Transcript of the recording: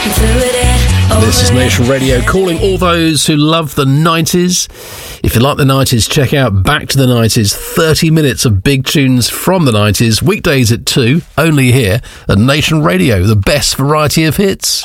This is Nation Radio, calling all those who love the 90s. If you like the 90s, check out Back to the 90s, 30 minutes of big tunes from the 90s, weekdays at 2, only here at Nation Radio, the best variety of hits.